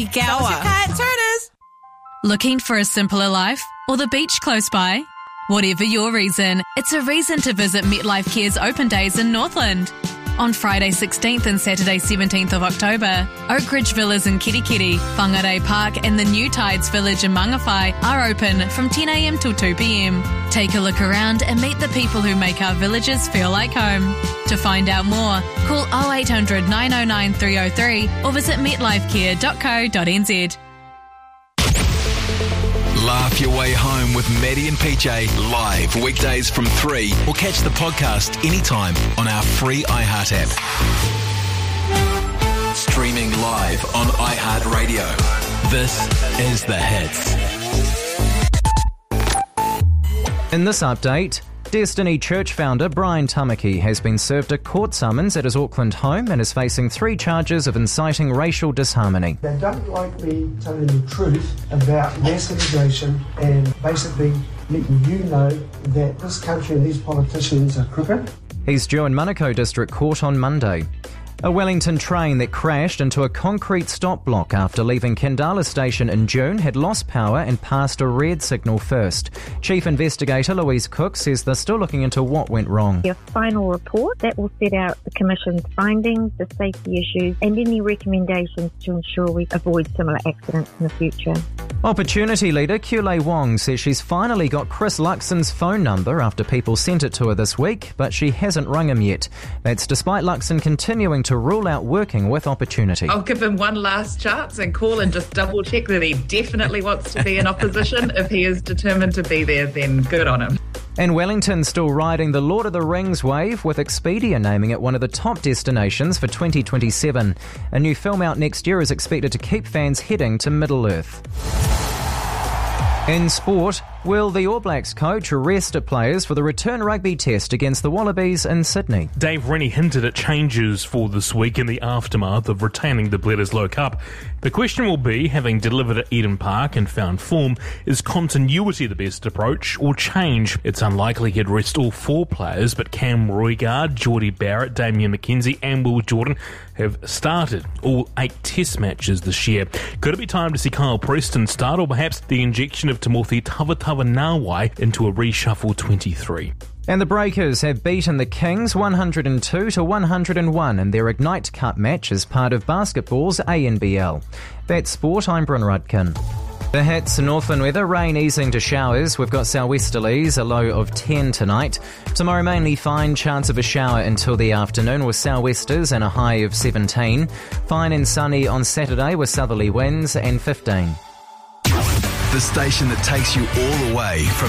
Gower. Turners. Looking for a simpler life or the beach close by? Whatever your reason, it's a reason to visit MetLife Care's open days in Northland. On Friday 16th and Saturday 17th of October, Oakridge Villas in Kirikiri, Whangarei Park and the New Tides Village in Mangawhai are open from 10am till 2pm. Take a look around and meet the people who make our villages feel like home. To find out more, call 0800 909 303 or visit metlifecare.co.nz. Laugh your way home with Maddie and PJ live weekdays from 3 or catch the podcast anytime on our free iHeart app. Streaming live on iHeartRadio. This is The Hits. In this update, Destiny Church founder Brian Tamaki has been served a court summons at his Auckland home and is facing 3 charges of inciting racial disharmony. They don't like me telling the truth about mass immigration and basically letting you know that this country and these politicians are crooked. He's due in Manukau District Court on Monday. A Wellington train that crashed into a concrete stop block after leaving Kendala Station in June had lost power and passed a red signal first. Chief Investigator Louise Cook says they're still looking into what went wrong. A final report that will set out the Commission's findings, the safety issues and any recommendations to ensure we avoid similar accidents in the future. Opportunity leader Kulei Wong says she's finally got Chris Luxon's phone number after people sent it to her this week, but she hasn't rung him yet. That's despite Luxon continuing to rule out working with Opportunity. I'll give him one last chance and call and just double check that he definitely wants to be in opposition. If he is determined to be there, then good on him. And Wellington still riding the Lord of the Rings wave, with Expedia naming it one of the top destinations for 2027. A new film out next year is expected to keep fans heading to Middle-earth. In sport, will the All Blacks coach rest players for the return rugby test against the Wallabies in Sydney? Dave Rennie hinted at changes for this week in the aftermath of retaining the Bledisloe Cup. The question will be, having delivered at Eden Park and found form, is continuity the best approach or change? It's unlikely he'd rest all 4 players, but Cam Roigard, Geordie Barrett, Damian McKenzie and Will Jordan have started all 8 test matches this year. Could it be time to see Kyle Preston start, or perhaps the injection of Timothy Tavatava-Nawai into a reshuffle 23? And the Breakers have beaten the Kings 102-101 in their Ignite Cup match as part of basketball's ANBL. That's sport, I'm Bryn Rudkin. The Hits, Northland weather, rain easing to showers. We've got southwesterlies, a low of 10 tonight. Tomorrow mainly fine, chance of a shower until the afternoon with southwesters and a high of 17. Fine and sunny on Saturday with southerly winds and 15. The station that takes you all the way from